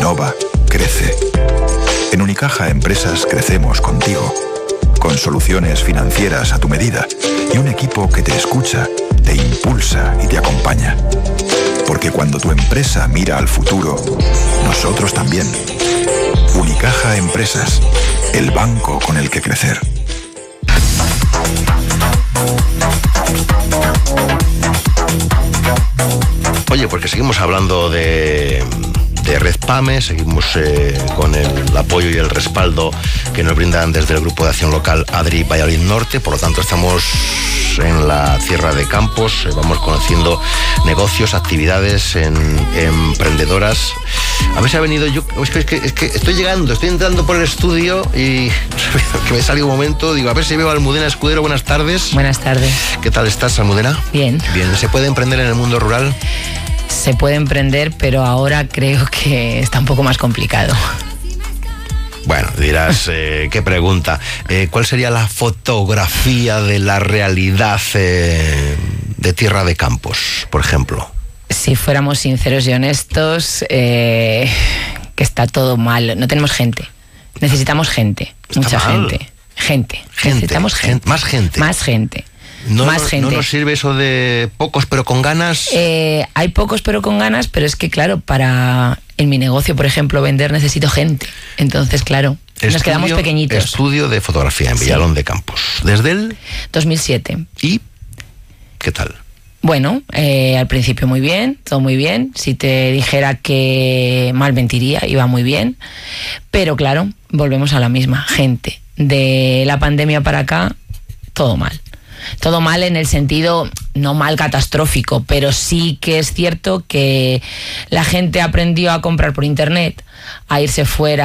innova, crece. En Unicaja Empresas crecemos contigo, con soluciones financieras a tu medida y un equipo que te escucha, te impulsa y te acompaña. Porque cuando tu empresa mira al futuro, nosotros también. Unicaja Empresas, el banco con el que crecer. Oye, porque seguimos hablando de Red PAME, seguimos con el apoyo y el respaldo que nos brindan desde el Grupo de Acción Local ADRI Valladolid Norte. Por lo tanto, estamos en la Tierra de Campos, vamos conociendo negocios, actividades emprendedoras. A ver si ha venido yo, es que estoy llegando, estoy entrando por el estudio y que me sale un momento, digo, a ver si veo a Almudena Escudero. Buenas tardes. Buenas tardes. ¿Qué tal estás, Almudena? Bien. Bien, ¿se puede emprender en el mundo rural? Se puede emprender, pero ahora creo que está un poco más complicado. Bueno, dirás, qué pregunta. ¿Cuál sería la fotografía de la realidad de Tierra de Campos, por ejemplo? Si fuéramos sinceros y honestos, que está todo mal. No tenemos gente. Necesitamos gente. Mucha gente. Gente. Necesitamos gente. Más gente. Más gente. Más gente. ¿No nos sirve eso de pocos pero con ganas? Hay pocos pero con ganas, pero es que claro, en mi negocio, por ejemplo, vender necesito gente. Entonces, claro, nos quedamos pequeñitos. Estudio de fotografía en Villalón de Campos. ¿Desde el 2007. ¿Y qué tal? Bueno, al principio muy bien, todo muy bien. Si te dijera que mal mentiría, iba muy bien. Pero claro, volvemos a la misma. Gente. De la pandemia para acá, todo mal. Todo mal en el sentido, no mal catastrófico, pero sí que es cierto que la gente aprendió a comprar por internet, a irse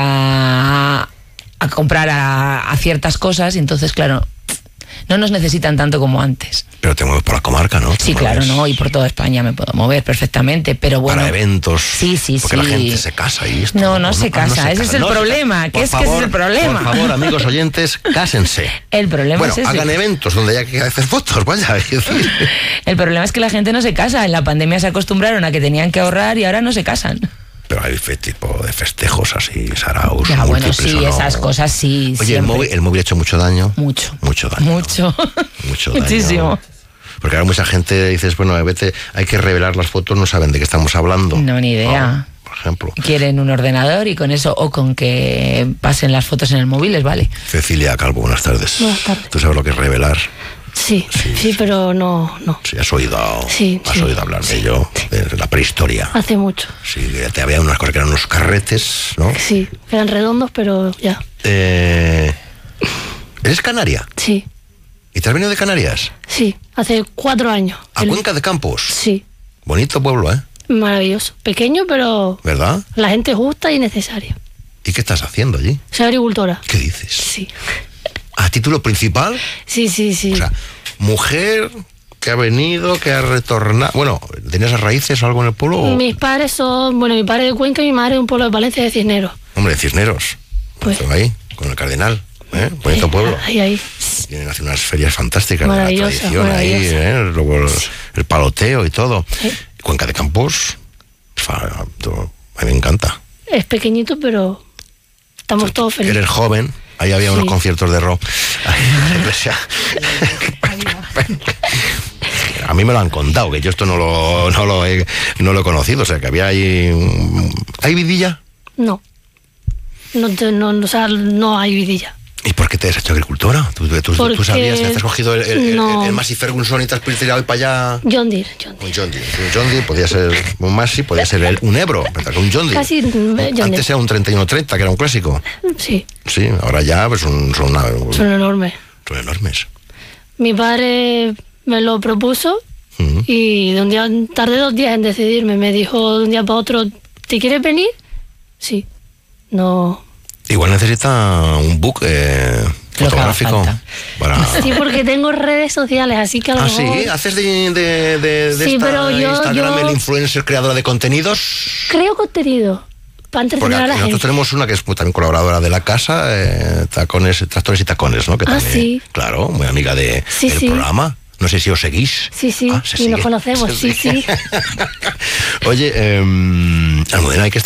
fuera a comprar a ciertas cosas, y entonces, claro, no nos necesitan tanto como antes. Pero te mueves por la comarca, ¿no? Sí, claro, no, y por toda España me puedo mover perfectamente, pero bueno. Para eventos. Sí. Porque la gente se casa y esto. No se casa, ese es el problema, que ese es el problema. Por favor, amigos oyentes, cásense. El problema es ese. Hagan eventos donde haya que hacer fotos, vaya. El problema es que la gente no se casa, en la pandemia se acostumbraron a que tenían que ahorrar y ahora no se casan. Pero hay tipo de festejos así, saraos. Ya, bueno, sí, no. Esas cosas sí. Oye, el móvil ha hecho mucho daño. Mucho daño. Mucho daño. Muchísimo. Porque ahora mucha gente dices, bueno, a veces hay que revelar las fotos, no saben de qué estamos hablando. No, ni idea. Por ejemplo. Quieren un ordenador y con eso, o con que pasen las fotos en el móvil, les vale. Cecilia Calvo, buenas tardes. Buenas tardes. ¿Tú sabes lo que es revelar? Sí, pero no. Sí, has oído hablar de ello, de la prehistoria. Hace mucho. Sí, había unas cosas que eran unos carretes, ¿no? Sí, eran redondos, pero ya. ¿Eres canaria? Sí. ¿Y te has venido de Canarias? Sí, hace 4 años. ¿A Cuenca de Campos? Sí. Bonito pueblo, ¿eh? Maravilloso. Pequeño, pero... ¿Verdad? La gente justa y necesaria. ¿Y qué estás haciendo allí? Soy agricultora. ¿Qué dices? Sí. ¿A título principal? Sí. O sea, mujer que ha venido, que ha retornado... Bueno, ¿tenías raíces o algo en el pueblo? ¿O? Mis padres son... Bueno, mi padre de Cuenca y mi madre de un pueblo de Valencia, de Cisneros. Hombre, de Cisneros. Pues... ahí, con el Cardenal. Bonito pueblo. Ahí. Tienen hace unas ferias fantásticas de la tradición maravillosa. Ahí, luego el paloteo y todo. Cuenca de Campos, a mí me encanta. Es pequeñito, pero estamos todos felices. Eres joven, ahí había unos conciertos de rock. En la iglesia. A mí me lo han contado, que yo esto no lo he conocido, o sea, que había ahí... ¿Hay vidilla? No, o sea, no hay vidilla. ¿Y por qué te has hecho agricultora? ¿Tú sabías? ¿Te has cogido el Massey Ferguson y te has tirado para allá? John Deere. Un John Deere podía ser un Massey, podía ser un Ebro, pero un John Deere. Casi John Deere. Antes era un 3130, que era un clásico. Sí. Sí, ahora ya pues son enormes. Son enormes. Mi padre me lo propuso y tardé 2 días en decidirme. Me dijo de un día para otro, ¿te quieres venir? Sí. No... Igual necesita un book fotográfico para... Sí, porque tengo redes sociales, así que a lo mejor... ¿Sí? ¿Haces de sí, pero Instagram el influencer creadora de contenidos? Creo contenido, para entretener a la gente. Nosotros tenemos una que es también colaboradora de la casa, Tractores y Tacones, ¿no? Que también, sí. Claro, muy amiga del programa. No sé si os seguís. Sí, y nos conocemos, sí. Oye, Almudena, hay que